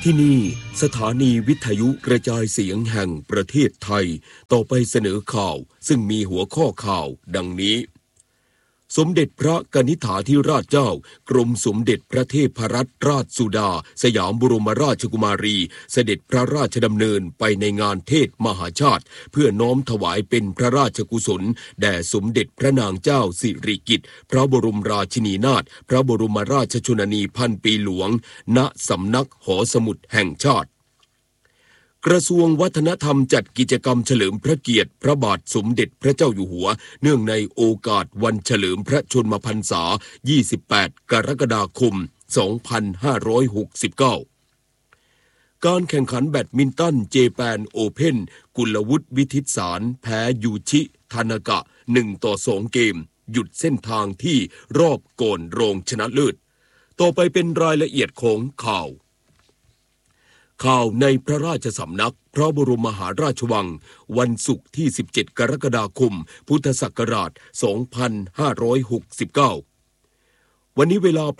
ที่นี่สถานีวิทยุกระจายเสียงแห่งประเทศไทยต่อไปเสนอข่าวซึ่งมีหัวข้อข่าวดังนี้สมเด็จพระกนิษฐาธิราชเจ้ากรมสมเด็จพระเทพรัตนราชสุดาสยามบรมราชกุมารีเสด็จพระราชดำเนินไปในงานเทศมหาชาติเพื่อน้อมถวายเป็นพระราชกุศลแด่สมเด็จพระนางเจ้าสิริกิติ์พระบรมราชินีนาถพระบรมราชชนนีพันปีหลวงณสำนักหอสมุดแห่งชาติกระทรวงวัฒนธรรมจัดกิจกรรมเฉลิมพระเกียรติพระบาทสมเด็จพระเจ้าอยู่หัวเนื่องในโอกาสวันเฉลิมพระชนมพรรษา 28 กรกฎาคม 2569 การแข่งขันแบดมินตันเจแปนโอเพ่นกุลวุฒิวิทิตสารแพ้ยูชิทานากะ1-2 เกมหยุดเส้นทางที่รอบก่อนรองชนะเลิศต่อไปเป็นรายละเอียดของข่าวในพระราชสำนักพระบรมมหาราชวังวันศุกร์ที่ 17 กรกฎาคม พุทธศักราช 2569 วันนี้เวลา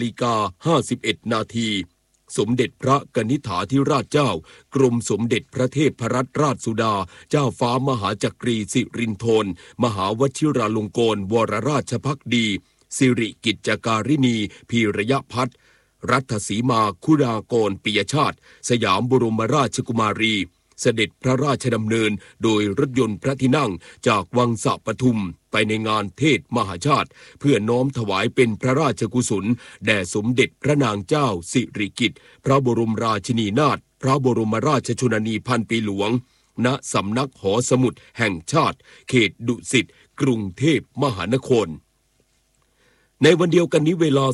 8:51 นาทีสมเด็จพระกนิษฐาธิราชเจ้ากรมสมเด็จพระเทพรัตนราชสุดาเจ้าฟ้ามหาจักรีสิรินธรมหาวชิราลงกรณวรราชภักดีสิริกิจจการิณีพีระยพัฒน์รัฐสีมาคุณากรปิยชาติสยามบรมราชกุมารีเสด็จพระราชดำเนินโดยรถยนต์พระที่นั่งจากวังสะปทุมไปในงานเทศมหาชาติเพื่อน้อมถวายเป็นพระราชกุศลแด่สมเด็จพระนางเจ้าสิริกิติ์พระบรมราชินีนาถพระบรมราชชนนีพันปีหลวงณสำนักหอสมุดแห่งชาติเขตดุสิตกรุงเทพมหานครในวันเดียวกันนี้เวลา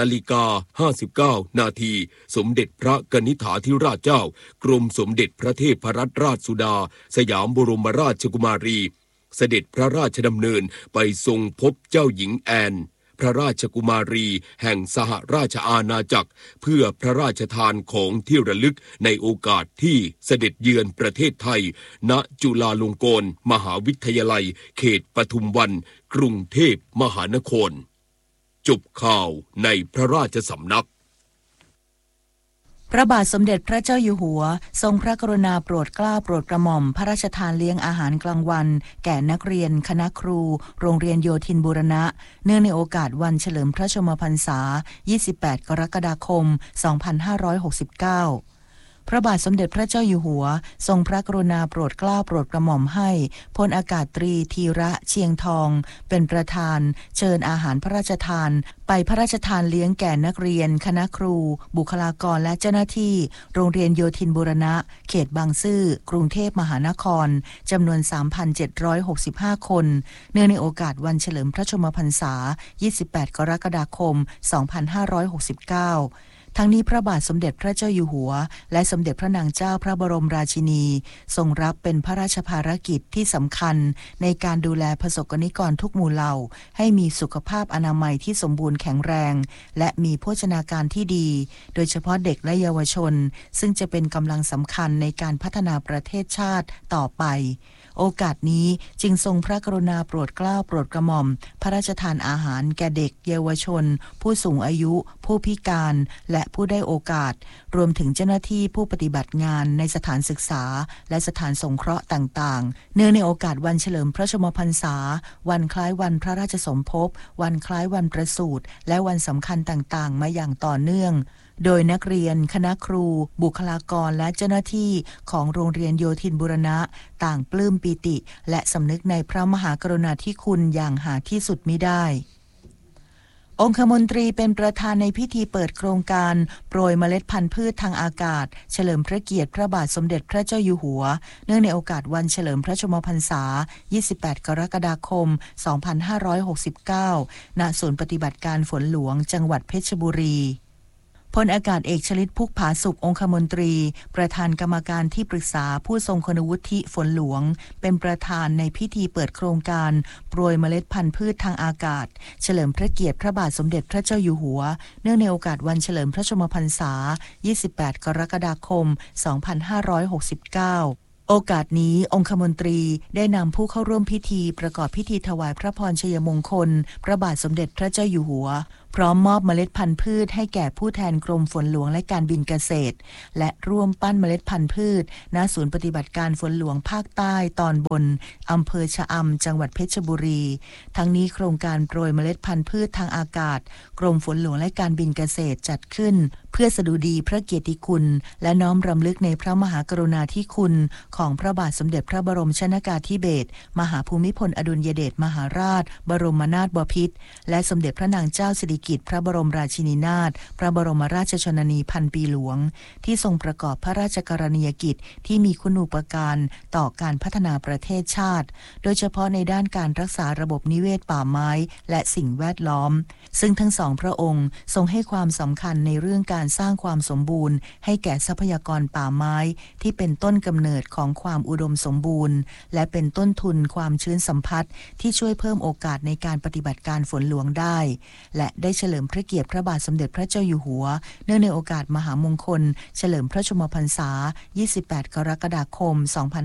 10:59 นาทีสมเด็จพระกนิษฐาธิราชเจ้ากรมสมเด็จพระเทพรัตนราชสุดาสยามบรมราชกุมารีเสด็จพระราชดำเนินไปทรงพบเจ้าหญิงแอนพระราชกุมารีแห่งสหราชอาณาจักรเพื่อพระราชทานของที่ระลึกในโอกาสที่เสด็จเยือนประเทศไทยณจุฬาลงกรณ์มหาวิทยาลัยเขตปทุมวันกรุงเทพมหานครจบข่าวในพระราชสำนักพระบาทสมเด็จพระเจ้าอยู่หัวทรงพระกรุณาโปรดเกล้าโปรดกระหม่อมพระราชทานเลี้ยงอาหารกลางวันแก่นักเรียนคณะครูโรงเรียนโยธินบูรณะเนื่องในโอกาสวันเฉลิมพระชนมพรรษา 28 กรกฎาคม 2569พระบาทสมเด็จพระเจ้าอยู่หัวทรงพระกรุณาโปรดเกล้าโปรดกระหม่อมให้พลอากาศตรีธีระเชียงทองเป็นประธานเชิญอาหารพระราชทานไปพระราชทานเลี้ยงแก่นักเรียนคณะครูบุคลากรและเจ้าหน้าที่โรงเรียนโยธินบูรณะเขตบางซื่อกรุงเทพมหานครจำนวน 3,765 คนเนื่องในโอกาสวันเฉลิมพระชนมพรรษา 28 กรกฎาคม 2569ทั้งนี้พระบาทสมเด็จพระเจ้าอยู่หัวและสมเด็จพระนางเจ้าพระบรมราชินีทรงรับเป็นพระราชภารกิจที่สำคัญในการดูแลประสบกนิกรทุกหมู่เหล่าให้มีสุขภาพอนามัยที่สมบูรณ์แข็งแรงและมีโภชนาการที่ดีโดยเฉพาะเด็กและเยาวชนซึ่งจะเป็นกำลังสำคัญในการพัฒนาประเทศชาติต่อไปโอกาสนี้จึงทรงพระกรุณาโปรดเกล้าโปรดกระหม่อมพระราชทานอาหารแก่เด็กเยาวชนผู้สูงอายุผู้พิการและผู้ได้โอกาสรวมถึงเจ้าหน้าที่ผู้ปฏิบัติงานในสถานศึกษาและสถานสงเคราะห์ต่างๆเนื่องในโอกาสวันเฉลิมพระชนมพรรษาวันคล้ายวันพระราชสมภพวันคล้ายวันประสูติและวันสำคัญต่างๆมาอย่างต่อเนื่องโดยนักเรียนคณะครูบุคลากรและเจ้าหน้าที่ของโรงเรียนโยธินบูรณะต่างปลื้มปิติและสำนึกในพระมหากรุณาธิคุณอย่างหาที่สุดมิได้องคมนตรีเป็นประธานในพิธีเปิดโครงการโปรยเมล็ดพันธุ์พืชทางอากาศเฉลิมพระเกียรติพระบาทสมเด็จพระเจ้าอยู่หัวเนื่องในโอกาสวันเฉลิมพระชนมพรรษา 28 กรกฎาคม 2569 ณ ศูนย์ปฏิบัติการฝนหลวงจังหวัดเพชรบุรีพลอากาศเอกชลิตพุกผาสุของคมนตรีประธานกรรมการที่ปรึกษาผู้ทรงคุณวุฒิฝนหลวงเป็นประธานในพิธีเปิดโครงการโปรยเมล็ดพันธุ์พืชทางอากาศเฉลิมพระเกียรติพระบาทสมเด็จพระเจ้าอยู่หัวเนื่องในโอกาสวันเฉลิมพระชนมพรรษา 28 กรกฎาคม 2569 โอกาสนี้องคมนตรีได้นำผู้เข้าร่วมพิธีประกอบพิธีถวายพระพรชัยมงคลพระบาทสมเด็จพระเจ้าอยู่หัวพร้อมมอบเมล็ดพันธุ์พืชให้แก่ผู้แทนกรมฝนหลวงและการบินเกษตรและร่วมปั้นเมล็ดพันธุ์พืชณศูนย์ปฏิบัติการฝนหลวงภาคใต้ตอนบนอำเภอชะอำจังหวัดเพชรบุรีทั้งนี้โครงการโปรยเมล็ดพันธุ์พืชทางอากาศกรมฝนหลวงและการบินเกษตรจัดขึ้นเพื่อสดุดีพระเกียรติคุณและน้อมรำลึกในพระมหากรุณาธิคุณของพระบาทสมเด็จพระบรมชนกาธิเบศรมหาภูมิพลอดุลยเดชมหาราชบรมนาถบพิตรและสมเด็จพระนางเจ้าสิริกิติ์พระบรมราชินีนาถพระบรมราชชนนีพันปีหลวงที่ทรงประกอบพระราชกรณียกิจที่มีคุณูปการต่อการพัฒนาประเทศชาติโดยเฉพาะในด้านการรักษาระบบนิเวศป่าไม้และสิ่งแวดล้อมซึ่งทั้งสองพระองค์ทรงให้ความสำคัญในเรื่องการสร้างความสมบูรณ์ให้แก่ทรัพยากรป่าไม้ที่เป็นต้นกำเนิดของความอุดมสมบูรณ์และเป็นต้นทุนความชื้นสัมพัทธ์ที่ช่วยเพิ่มโอกาสในการปฏิบัติการฝนหลวงได้และได้เฉลิมพระเกียรติพระบาทสมเด็จพระเจ้าอยู่หัวเนื่องในโอกาสมหามงคลเฉลิมพระชนมพรรษา 28 กรกฎาคม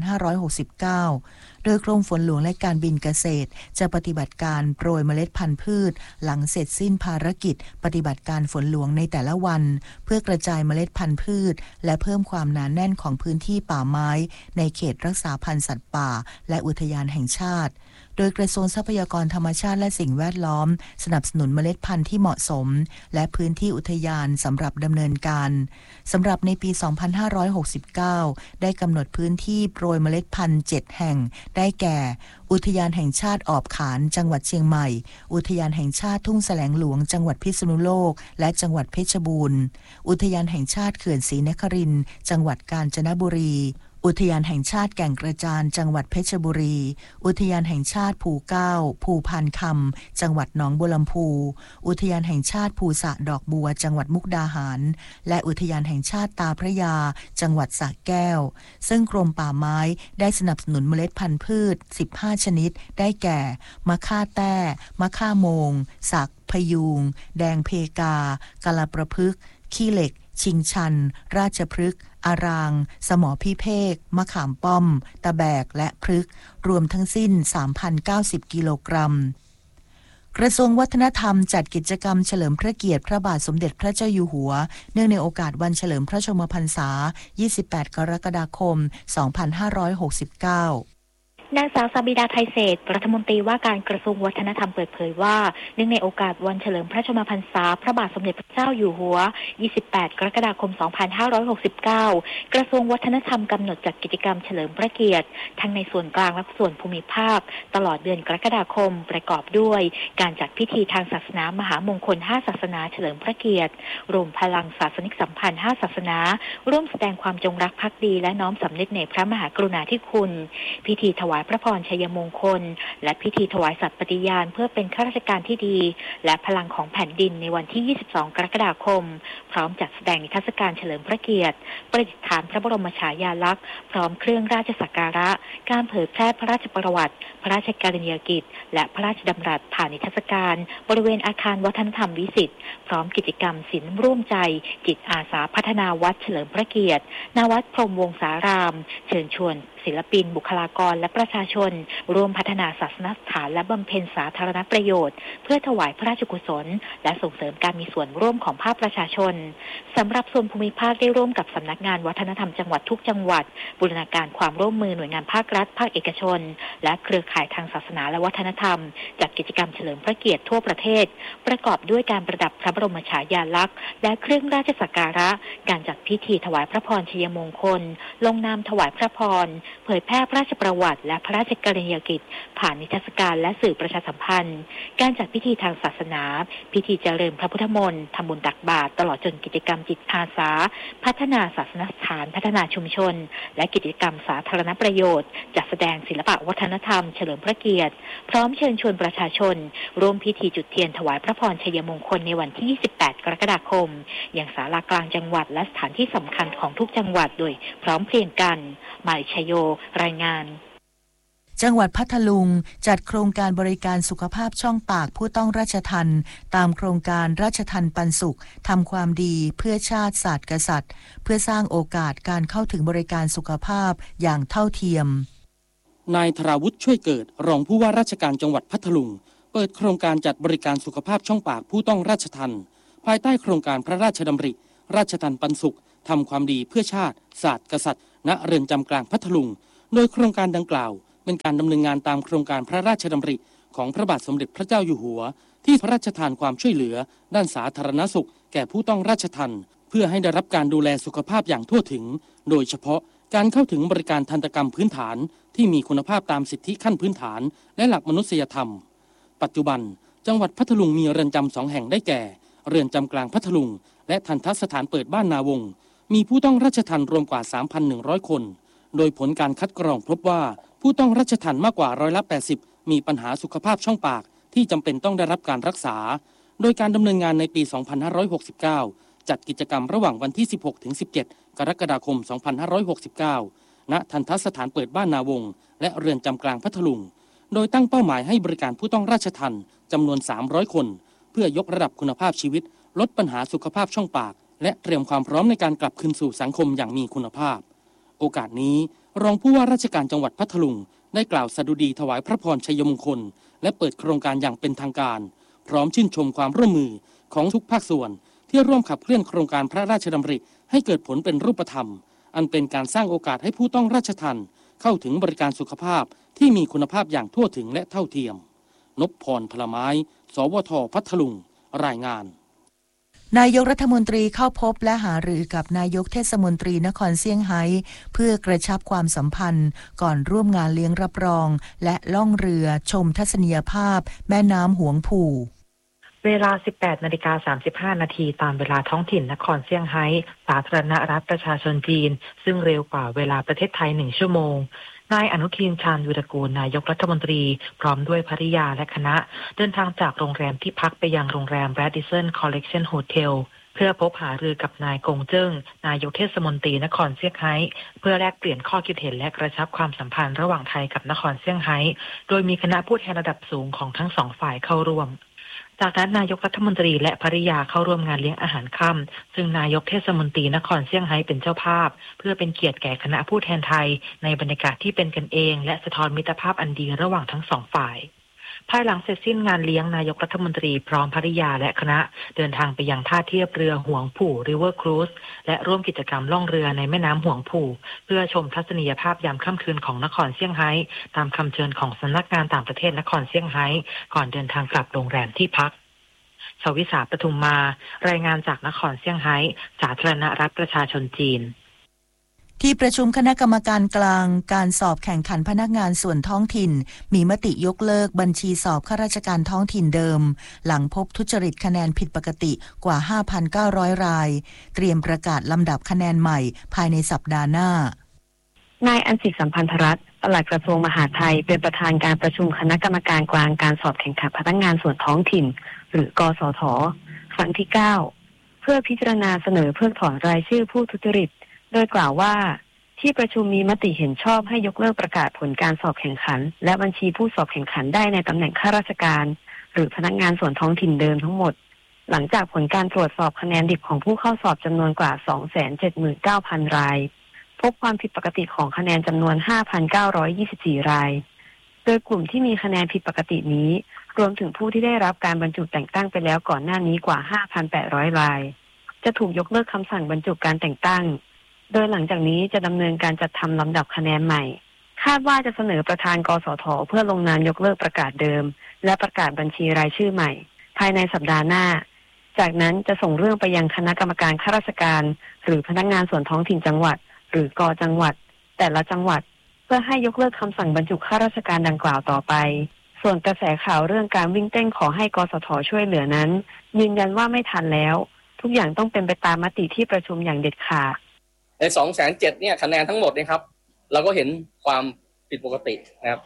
2569 โดยกรมฝนหลวงและการบินเกษตรจะปฏิบัติการโปรยเมล็ดพันธุ์พืชหลังเสร็จสิ้นภารกิจปฏิบัติการฝนหลวงในแต่ละวันเพื่อกระจายเมล็ดพันธุ์พืชและเพิ่มความหนาแน่นของพื้นที่ป่าไม้ในเขตรักษาพันธุ์สัตว์ป่าและอุทยานแห่งชาติโดยกระทรวงทรัพยากรธรรมชาติและสิ่งแวดล้อมสนับสนุนเมล็ดพันธุ์ที่เหมาะสมและพื้นที่อุทยานสำหรับดำเนินการสำหรับในปี 2569 ได้กำหนดพื้นที่โปรยเมล็ดพันธุ์ 7 แห่งได้แก่อุทยานแห่งชาติออบขานจังหวัดเชียงใหม่อุทยานแห่งชาติทุ่งแสลงหลวงจังหวัดพิษณุโลกและจังหวัดเพชรบูรณ์อุทยานแห่งชาติเขื่อนศรีนครินทร์จังหวัดกาญจนบุรีอุทยานแห่งชาติแก่งกระจานจังหวัดเพชรบุรีอุทยานแห่งชาติภูเก้าภูพานคำจังหวัดหนองบัวลำพูอุทยานแห่งชาติภูสะดอกบัวจังหวัดมุกดาหารและอุทยานแห่งชาติตาพระยาจังหวัดสระแก้วซึ่งกรมป่าไม้ได้สนับสนุนเมล็ดพันธุ์พืช15ชนิดได้แก่มะค่าแต้มะค่าโมงสักพยูงแดงเพกากะลาประพฤกษ์ขี้เหล็กชิงชันราชพฤกษ์อารางสมอพิเภกมะขามป้อมตะแบกและพฤกษ์รวมทั้งสิ้น 3,090 กิโลกรัมกระทรวงวัฒนธรรมจัดกิจกรรมเฉลิมพระเกียรติพระบาทสมเด็จพระเจ้าอยู่หัวเนื่องในโอกาสวันเฉลิมพระชนมพรรษา 28 กรกฎาคม 2569 นางสาวสบิดาไทยเศรษฐ์รัฐมนตรีว่าการกระทรวงวัฒนธรรมเปิดเผยว่าเนื่องในโอกาสวันเฉลิมพระชนมพรรษาพระบาทสมเด็จพระเจ้าอยู่หัว 28 กรกฎาคม 2569 กระทรวงวัฒนธรรมกำหนดจัดกิจกรรมเฉลิมพระเกียรติทั้งในส่วนกลางและส่วนภูมิภาคตลอดเดือนกรกฎาคมประกอบด้วยการจัดพิธีทางศาสนามหามงคล5ศาสนาเฉลิมพระเกียรติรวมพลังศาสนิกสัมพันธ์5ศาสนาร่วมแสดงความจงรักภักดีและน้อมสำนึกในพระมหากรุณาธิคุณพิธีถวายพระพรชัยมงคลและพิธีถวายสัตย์ปฏิญาณเพื่อเป็นข้าราชการที่ดีและพลังของแผ่นดินในวันที่ 22 กรกฎาคมพร้อมจัดแสดงนิทรรศการเฉลิมพระเกียรติประดิษฐานพระบรมฉายาลักษณ์พร้อมเครื่องราชสักการะการเผยแพร่พระราชประวัติพระราชกรณียกิจและพระราชดำรัสผ่านนิทรรศการบริเวณอาคารวัฒนธรรมวิสิตพร้อมกิจกรรมศิลป์ร่วมใจจิตอาสาพัฒนาวัดเฉลิมพระเกียรติณวัดพรหมวงศารามเชิญชวนศิลปินบุคลากรและประชาชนร่วมพัฒนาศาสนสถานและบำเพ็ญสาธารณประโยชน์เพื่อถวายพระราชกุศลและส่งเสริมการมีส่วนร่วมของภาคประชาชนสำหรับส่วนภูมิภาคได้ร่วมกับสำนักงานวัฒนธรรมจังหวัดทุกจังหวัดบูรณาการความร่วมมือหน่วยงานภาครัฐภาคเอกชนและเครือข่ายทางศาสนาและวัฒนธรรมจัดกิจกรรมเฉลิมพระเกียรติทั่วประเทศประกอบด้วยการประดับพระบรมฉายาลักษณ์และเครื่องราชสักการะการจัดพิธีถวายพระพรชัยมงคลลงนามถวายพระพรเผยแพร่พระราชประวัติและพระราชกรณียกิจผ่านนิทรรศการและสื่อประชาสัมพันธ์การจัดพิธีทางศาสนาพิธีเจริญพระพุทธมนต์ทำบุญตักบาตรตลอดจนกิจกรรมจิตอาสาพัฒนาศาสนสถานพัฒนาชุมชนและกิจกรรมสาธารณประโยชน์จัดแสดงศิลปะวัฒนธรรมเฉลิมพระเกียรติพร้อมเชิญชวนประชาชนร่วมพิธีจุดเทียนถวายพระพรชัยมงคลในวันที่ 28 กรกฎาคมอย่างศาลากลางจังหวัดและสถานที่สำคัญของทุกจังหวัดโดยพร้อมเพรียงกันมาริชโยรายงานจังหวัดพัทลุงจัดโครงการบริการสุขภาพช่องปากผู้ต้องราชทัณฑ์ตามโครงการราชทัณฑ์ปันสุขทำความดีเพื่อชาติศาสตร์กษัตริย์เพื่อสร้างโอกาสการเข้าถึงบริการสุขภาพอย่างเท่าเทียมนายธราวุฒิช่วยเกิดรองผู้ว่าราชการจังหวัดพัทลุงเปิดโครงการจัดบริการสุขภาพช่องปากผู้ต้องราชทัณฑ์ภายใต้โครงการพระราชดำริราชทัณฑ์ปันสุขทำความดีเพื่อชาติศาสตร์กษัตริย์ณเรือนจำกลางพัทลุงโดยโครงการดังกล่าวเป็นการดำเนินงานตามโครงการพระราชดำริของพระบาทสมเด็จพระเจ้าอยู่หัวที่พระราชทานความช่วยเหลือด้านสาธารณสุขแก่ผู้ต้องราชทัณฑ์เพื่อให้ได้รับการดูแลสุขภาพอย่างทั่วถึงโดยเฉพาะการเข้าถึงบริการทันตกรรมพื้นฐานที่มีคุณภาพตามสิทธิขั้นพื้นฐานและหลักมนุษยธรรมปัจจุบันจังหวัดพัทลุงมีเรือนจำ2 แห่งได้แก่เรือนจำกลางพัทลุงและทัณฑสถานเปิดบ้านนาวงมีผู้ต้องราชทัณฑ์รวมกว่า 3,100 คนโดยผลการคัดกรองพบว่าผู้ต้องราชทัณฑ์มากกว่า80%มีปัญหาสุขภาพช่องปากที่จำเป็นต้องได้รับการรักษาโดยการดำเนินงานในปี 2569 จัดกิจกรรมระหว่างวันที่ 16-17 กรกฎาคม 2569 ณ ทัณฑสถานเปิดบ้านนาวงและเรือนจำกลางพัทลุงโดยตั้งเป้าหมายให้บริการผู้ต้องราชทัณฑ์จำนวน 300 คนเพื่อยกระดับคุณภาพชีวิตลดปัญหาสุขภาพช่องปากและเตรียมความพร้อมในการกลับคืนสู่สังคมอย่างมีคุณภาพโอกาสนี้รองผู้ว่าราชการจังหวัดพัทลุงได้กล่าวสดุดีถวายพระพรชัยมงคลและเปิดโครงการอย่างเป็นทางการพร้อมชื่นชมความร่วมมือของทุกภาคส่วนที่ร่วมขับเคลื่อนโครงการพระราชดำริให้เกิดผลเป็นรูปธรรมอันเป็นการสร้างโอกาสให้ผู้ต้องราชทัณฑ์เข้าถึงบริการสุขภาพที่มีคุณภาพอย่างทั่วถึงและเท่าเทียมนพพรพลไม้สวท.พัทลุงรายงานนายกรัฐมนตรีเข้าพบและหารือกับนายกเทศมนตรีนครเซี่ยงไฮ้เพื่อกระชับความสัมพันธ์ก่อนร่วมงานเลี้ยงรับรองและล่องเรือชมทัศนียภาพแม่น้ำหวงผู่เวลา 18:35 นาทีตามเวลาท้องถิ่นนครเซี่ยงไฮ้สาธารณรัฐประชาชนจีนซึ่งเร็วกว่าเวลาประเทศไทย1 ชั่วโมงนายอนุทินชาญวิรากูลนายกรัฐมนตรีพร้อมด้วยภริยาและคณะเดินทางจากโรงแรมที่พักไปยังโรงแรม Radisson Collection Hotel เพื่อพบหารือกับนายกงเจิ้งนายกเทศมนตรีนครเซี่ยงไฮ้เพื่อแลกเปลี่ยนข้อคิดเห็นและกระชับความสัมพันธ์ระหว่างไทยกับนครเซี่ยงไฮ้โดยมีคณะผู้แทนระดับสูงของทั้งสองฝ่ายเข้าร่วมจากนั้นนายกรัฐมนตรีและภริยาเข้าร่วมงานเลี้ยงอาหารค่ำซึ่งนายกเทศมนตรีนครเซี่ยงไฮ้เป็นเจ้าภาพเพื่อเป็นเกียรติแก่คณะผู้แทนไทยในบรรยากาศที่เป็นกันเองและสะท้อนมิตรภาพอันดีระหว่างทั้งสองฝ่ายภายหลังเสร็จสิ้นงานเลี้ยงนายกรัฐมนตรีพร้อมภริยาและคณะเดินทางไปยังท่าเทียบเรือหวงผู่ River Cruise และร่วมกิจกรรมล่องเรือในแม่น้ำหวงผู่เพื่อชมทัศนียภาพยามค่ำคืนของนครเซี่ยงไฮ้ตามคำเชิญของสำนักงานต่างประเทศนครเซี่ยงไฮ้ก่อนเดินทางกลับโรงแรมที่พักชวิสาปทุมมารายงานจากนครเซี่ยงไฮ้สาธารณรัฐประชาชนจีนที่ประชุมคณะกรรมการกลางการสอบแข่งขันพนักงานส่วนท้องถิ่นมีมติยกเลิกบัญชีสอบข้าราชการท้องถิ่นเดิมหลังพบทุจริตคะแนนผิดปกติกว่า 5,900 รายเตรียมประกาศลำดับคะแนนใหม่ภายในสัปดาห์หน้านายอัญสิทธิ์สัมพันธรัตน์ปลัดกระทรวงมหาดไทยเป็นประธานการประชุมคณะกรรมการกลางการสอบแข่งขันพนักงานส่วนท้องถิ่นหรือกสท.ครั้งที่ 9เพื่อพิจารณาเสนอเพิกถอนรายชื่อผู้ทุจริตโดยกล่าวว่าที่ประชุมมีมติเห็นชอบให้ยกเลิกประกาศผลการสอบแข่งขันและบัญชีผู้สอบแข่งขันได้ในตำแหน่งข้าราชการหรือพนักงานส่วนท้องถิ่นเดิมทั้งหมดหลังจากผลการตรวจสอบคะแนนดิบของผู้เข้าสอบจำนวนกว่า 279,000 รายพบความผิดปกติของคะแนนจำนวน 5,924 รายโดยกลุ่มที่มีคะแนนผิดปกตินี้รวมถึงผู้ที่ได้รับการบรรจุแต่งตั้งไปแล้วก่อนหน้านี้กว่า 5,800 รายจะถูกยกเลิกคำสั่งบรรจุการแต่งตั้งโดยหลังจากนี้จะดำเนินการจัดทำลำดับคะแนนใหม่คาดว่าจะเสนอประธานกสท.เพื่อลงนามยกเลิกประกาศเดิมและประกาศบัญชีรายชื่อใหม่ภายในสัปดาห์หน้าจากนั้นจะส่งเรื่องไปยังคณะกรรมการข้าราชการหรือพนักงานส่วนท้องถิ่นจังหวัดหรือกจังหวัดแต่ละจังหวัดเพื่อให้ยกเลิกคำสั่งบรรจุข้าราชการดังกล่าวต่อไปส่วนกระแสข่าวเรื่องการวิ่งเต้นขอให้กสท.ช่วยเหลือนั้นยืนยันว่าไม่ทันแล้วทุกอย่างต้องเป็นไปตามมติที่ประชุมอย่างเด็ดขาดใน 207,000 เนี่ยคะแนนทั้งหมดนะครับเราก็เห็นความผิดปกตินะครับ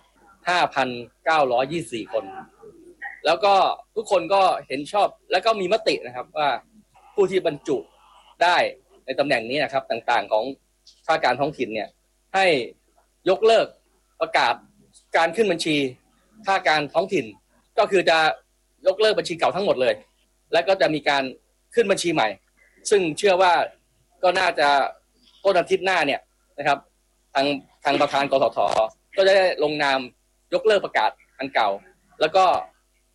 5,924 คนแล้วก็ทุกคนก็เห็นชอบแล้วก็มีมตินะครับว่าผู้ที่บรรจุได้ในตำแหน่งนี้นะครับต่างๆของข้าราชการท้องถิ่นเนี่ยให้ยกเลิกประกาศการขึ้นบัญชีข้าราชการท้องถิ่นก็คือจะยกเลิกบัญชีเก่าทั้งหมดเลยและก็จะมีการขึ้นบัญชีใหม่ซึ่งเชื่อว่าก็น่าจะต้นอาทิตย์หน้าเนี่ยนะครับทางประธานกสท.ก็จะได้ลงนามยกเลิกประกาศอันเก่าแล้วก็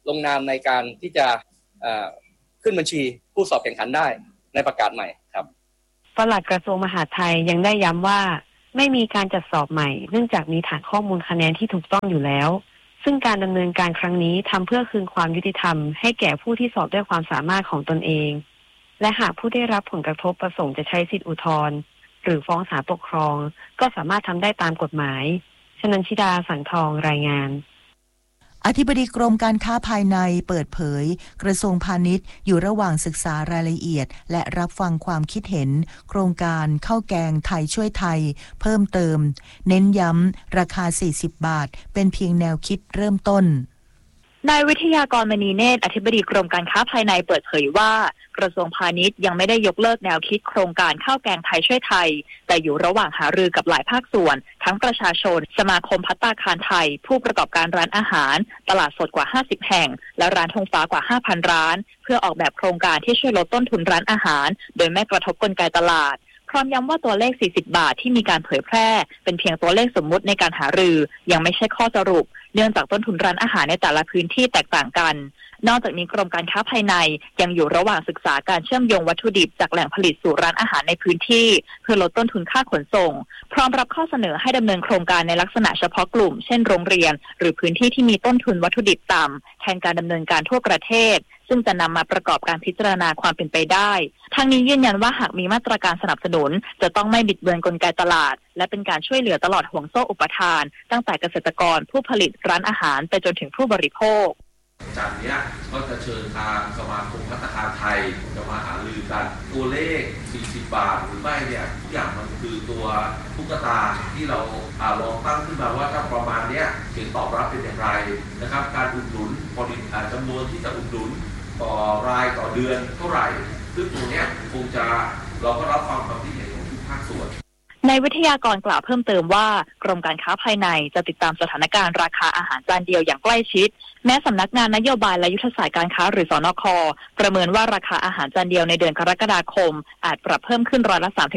ลงนามในการที่จะขึ้นบัญชีผู้สอบแข่งขันได้ในประกาศใหม่ครับปลัดกระทรวงมหาดไทยยังได้ย้ำว่าไม่มีการจัดสอบใหม่เนื่องจากมีฐานข้อมูลคะแนนที่ถูกต้องอยู่แล้วซึ่งการดำเนินการครั้งนี้ทำเพื่อคืนความยุติธรรมให้แก่ผู้ที่สอบด้วยความสามารถของตนเองและหากผู้ได้รับผลกระทบประสงค์จะใช้สิทธิอุทธรณ์หรือฟ้องศาลปกครองก็สามารถทำได้ตามกฎหมายชนันชิดาสังทองรายงานอธิบดีกรมการค้าภายในเปิดเผยกระทรวงพาณิชย์อยู่ระหว่างศึกษารายละเอียดและรับฟังความคิดเห็นโครงการข้าวแกงไทยช่วยไทยเพิ่มเติมเน้นย้ำราคา40 บาทเป็นเพียงแนวคิดเริ่มต้นนายวิทยากรมณีเนตรอธิบดีกรมการค้าภายในเปิดเผยว่ากระทรวงพาณิชย์ยังไม่ได้ยกเลิกแนวคิดโครงการข้าวแกงไทยช่วยไทยแต่อยู่ระหว่างหารือกับหลายภาคส่วนทั้งประชาชนสมาคมภัตตาคารไทยผู้ประกอบการร้านอาหารตลาดสดกว่า50แห่งและร้านธงฟ้ากว่า 5,000 ร้านเพื่อออกแบบโครงการที่ช่วยลดต้นทุนร้านอาหารโดยไม่กระทบกลไกตลาดพร้อมย้ำว่าตัวเลข40 บาทที่มีการเผยแพร่เป็นเพียงตัวเลขสมมุติในการหารือยังไม่ใช่ข้อสรุปเนื่องจากต้นทุนร้านอาหารในแต่ละพื้นที่แตกต่างกันนอกจากนี้กรมการค้าภายในยังอยู่ระหว่างศึกษาการเชื่อมโยงวัตถุดิบจากแหล่งผลิตสู่ร้านอาหารในพื้นที่เพื่อลดต้นทุนค่าขนส่งพร้อมรับข้อเสนอให้ดำเนินโครงการในลักษณะเฉพาะกลุ่มเช่นโรงเรียนหรือพื้นที่ที่มีต้นทุนวัตถุดิบต่ำแทนการดำเนินการทั่วประเทศซึ่งจะนำมาประกอบการพิจารณาความเป็นไปได้ทั้งนี้ยืนยันว่าหากมีมาตรการสนับสนุนจะต้องไม่บิดเบือนกลไกตลาดและเป็นการช่วยเหลือตลอดห่วงโซ่อุปทานตั้งแต่เกษตรกรผู้ผลิตร้านอาหารไปจนถึงผู้บริโภคจากนี้ก็จะเชิญทางสมาคมภัตตาคารไทยจะมาหารือกันตัวเลข40 บาทหรือไม่เนี่ยทุกอย่างมันคือตัวตุ๊กตาที่เราลองตั้งขึ้นมาว่าถ้าประมาณเนี้ยเสียงตอบรับเป็นอย่างไรนะครับการอุดหนุนจำนวนที่จะอุดหนุนต่อรายต่อเดือนเท่าไหร่ซึ่งตรงเนี้ยคงจะเราก็รับฟังความคิดเห็นของทุกภาคส่วนนายวิทยากรกล่าวเพิ่มเติมว่ากรมการค้าภายในจะติดตามสถานการณ์ราคาอาหารจานเดียวอย่างใกล้ชิดแม้สำนักงานนโยบายและยุทธศาสตร์การค้าหรือสนค.ประเมินว่าราคาอาหารจานเดียวในเดือนกรกฎาคมอาจปรับเพิ่มขึ้น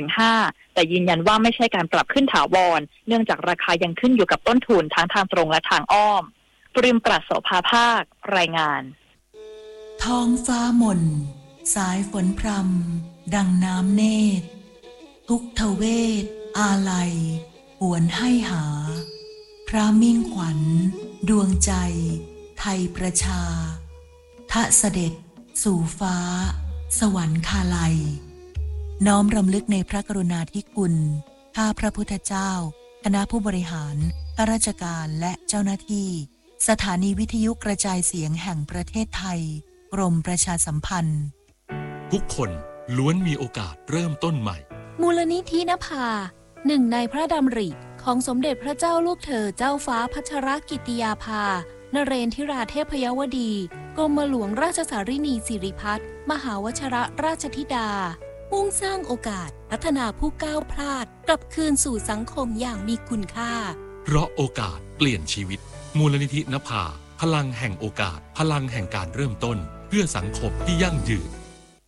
3-5%แต่ยืนยันว่าไม่ใช่การปรับขึ้นถาวรเนื่องจากราคายังขึ้นอยู่กับต้นทุนทั้งทางตรงและทางอ้อมปริมปรัชโสภาภาครายงานท้องฟ้าหม่นสายฝนพรำดังน้ำเนตรทุกทเวทอาลัยหวนให้หาพระมิ่งขวัญดวงใจไทยประชาทะเสด็จสู่ฟ้าสวรรคาลัยน้อมรำลึกในพระกรุณาธิคุณข้าพระพุทธเจ้าคณะผู้บริหารข้าราชการและเจ้าหน้าที่สถานีวิทยุกระจายเสียงแห่งประเทศไทยกรมประชาสัมพันธ์ทุกคนล้วนมีโอกาสเริ่มต้นใหม่มูลนิธินภาหนึ่งในพระดำริของสมเด็จพระเจ้าลูกเธอเจ้าฟ้าพัชรกิติยาภานเรนทิราเทพยวดีกรมหลวงราชสารินีสิริพัฒน์มหาวชิรราชธิดามุ่งสร้างโอกาสพัฒนาผู้ก้าวพลาดกลับคืนสู่สังคมอย่างมีคุณค่าเพราะโอกาสเปลี่ยนชีวิตมูลนิธินภาพลังแห่งโอกาสพลังแห่งการเริ่มต้นเพื่อสังคมที่ยั่งยืน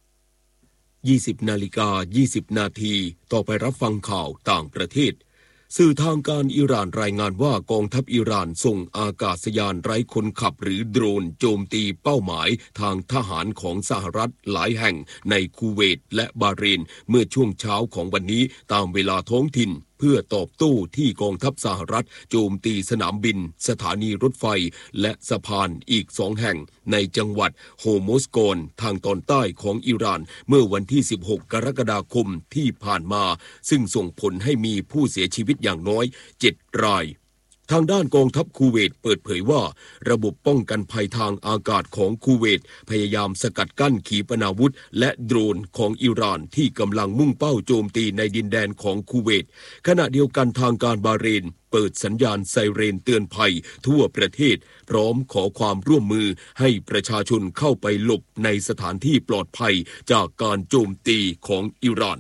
20:20 นาทีต่อไปรับฟังข่าวต่างประเทศสื่อทางการอิหร่านรายงานว่ากองทัพอิหร่านส่งอากาศยานไร้คนขับหรือโดรนโจมตีเป้าหมายทางทหารของสหรัฐหลายแห่งในคูเวตและบาห์เรนเมื่อช่วงเช้าของวันนี้ตามเวลาท้องถิ่นเพื่อตอบโต้ที่กองทัพสหรัฐโจมตีสนามบินสถานีรถไฟและสะพานอีก2 แห่งในจังหวัดโฮโมสโกนทางตอนใต้ของอิหร่านเมื่อวันที่16 กรกฎาคมที่ผ่านมาซึ่งส่งผลให้มีผู้เสียชีวิตอย่างน้อย7 รายทางด้านกองทัพคูเวตเปิดเผยว่าระบบป้องกันภัยทางอากาศของคูเวตพยายามสกัดกั้นขีปนาวุธและโดรนของอิหร่านที่กำลังมุ่งเป้าโจมตีในดินแดนของคูเวตขณะเดียวกันทางการบาห์เรนเปิดสัญญาณไซเรนเตือนภัยทั่วประเทศพร้อมขอความร่วมมือให้ประชาชนเข้าไปหลบในสถานที่ปลอดภัยจากการโจมตีของอิหร่าน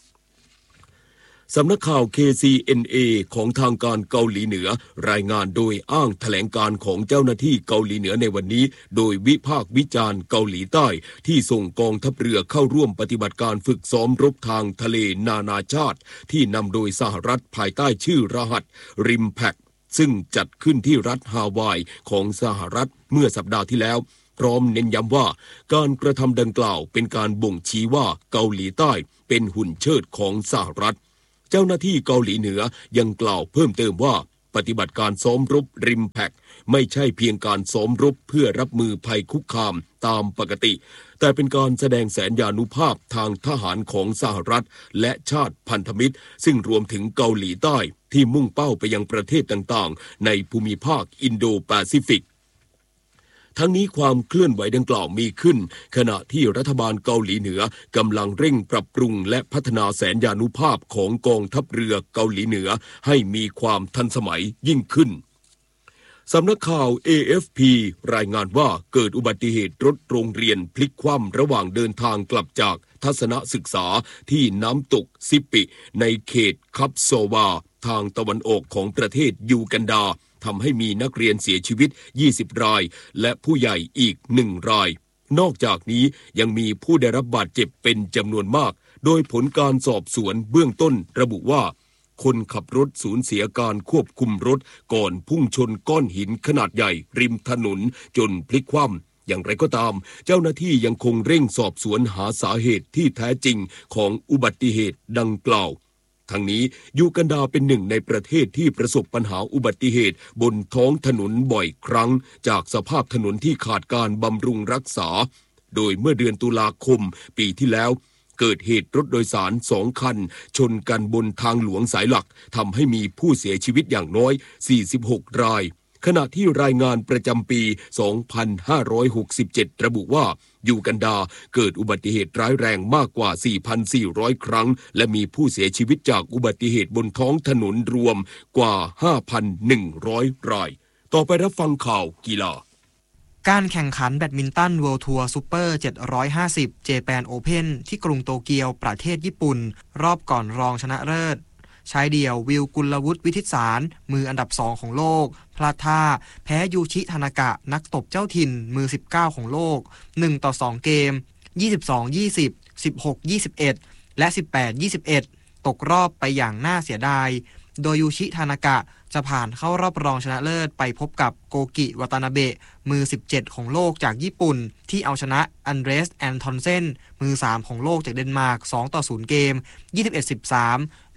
สำนักข่าว KCNA ของทางการเกาหลีเหนือรายงานโดยอ้างแถลงการของเจ้าหน้าที่เกาหลีเหนือในวันนี้โดยวิพากษ์วิจารณ์เกาหลีใต้ที่ส่งกองทัพเรือเข้าร่วมปฏิบัติการฝึกซ้อมรบทางทะเลนานาชาติที่นำโดยสหรัฐภายใต้ชื่อรหัสริมแพคซึ่งจัดขึ้นที่รัฐฮาวายของสหรัฐเมื่อสัปดาห์ที่แล้วพร้อมเน้นย้ำว่าการกระทำดังกล่าวเป็นการบ่งชี้ว่าเกาหลีใต้เป็นหุ่นเชิดของสหรัฐเจ้าหน้าที่เกาหลีเหนือยังกล่าวเพิ่มเติมว่าปฏิบัติการซ้อมรบริมแพคไม่ใช่เพียงการซ้อมรบเพื่อรับมือภัยคุกคามตามปกติแต่เป็นการแสดงแสนยานุภาพทางทหารของสหรัฐและชาติพันธมิตรซึ่งรวมถึงเกาหลีใต้ที่มุ่งเป้าไปยังประเทศต่างๆในภูมิภาคอินโดแปซิฟิกทั้งนี้ความเคลื่อนไหวดังกล่าวมีขึ้นขณะที่รัฐบาลเกาหลีเหนือกำลังเร่งปรับปรุงและพัฒนาแสนยานุภาพของกองทัพเรือเกาหลีเหนือให้มีความทันสมัยยิ่งขึ้นสำนักข่าว AFP รายงานว่าเกิดอุบัติเหตุรถโรงเรียนพลิกคว่ำระหว่างเดินทางกลับจากทัศนศึกษาที่น้ำตกซิปิในเขตคับโซวาทางตะวันออกของประเทศยูกันดาทำให้มีนักเรียนเสียชีวิต20รายและผู้ใหญ่อีก1รายนอกจากนี้ยังมีผู้ได้รับบาดเจ็บเป็นจำนวนมากโดยผลการสอบสวนเบื้องต้นระบุว่าคนขับรถสูญเสียการควบคุมรถก่อนพุ่งชนก้อนหินขนาดใหญ่ริมถนนจนพลิกคว่ำอย่างไรก็ตามเจ้าหน้าที่ยังคงเร่งสอบสวนหาสาเหตุที่แท้จริงของอุบัติเหตุดังกล่าวทั้งนี้ยูกันดาเป็นหนึ่งในประเทศที่ประสบปัญหาอุบัติเหตุบนท้องถนนบ่อยครั้งจากสภาพถนนที่ขาดการบำรุงรักษาโดยเมื่อเดือนตุลาคมปีที่แล้วเกิดเหตุรถโดยสาร2 คันชนกันบนทางหลวงสายหลักทำให้มีผู้เสียชีวิตอย่างน้อย46รายขณะที่รายงานประจำปี 2567 ระบุว่ายูกันดาเกิดอุบัติเหตุร้ายแรงมากกว่า 4,400 ครั้งและมีผู้เสียชีวิตจากอุบัติเหตุบนท้องถนนรวมกว่า 5,100 รายต่อไปรับฟังข่าวกีฬาการแข่งขันแบดมินตัน World Tour Super 750 Japan Open ที่กรุงโตเกียวประเทศญี่ปุ่นรอบก่อนรองชนะเลิศชายเดี่ยววิลกุลวุฒิวิทิตสารมืออันดับ2ของโลกพลาดท่าแพ้ยูชิทานากะนักตบเจ้าถิ่นมือ19ของโลก1-2เกม 22-20 16-21 และ 18-21 ตกรอบไปอย่างน่าเสียดายโดยยูชิทานากะจะผ่านเข้ารอบรองชนะเลิศไปพบกับโกกิวาตานาเบะมือ17ของโลกจากญี่ปุ่นที่เอาชนะอันเดรสแอนทอนเซนมือ3ของโลกจากเดนมาร์ก2-0เกม 21-13